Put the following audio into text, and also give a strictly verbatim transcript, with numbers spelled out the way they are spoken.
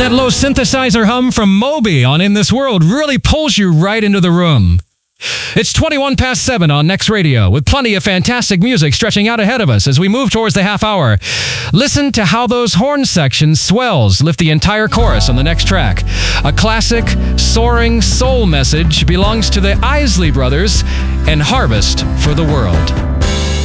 That low synthesizer hum from Moby on In This World really pulls you right into the room. It's twenty-one past seven on Next Radio, with plenty of fantastic music stretching out ahead of us as we move towards the half hour. Listen to how those horn sections swells lift the entire chorus on the next track. A classic, soaring soul message belongs to the Isley Brothers and Harvest for the World.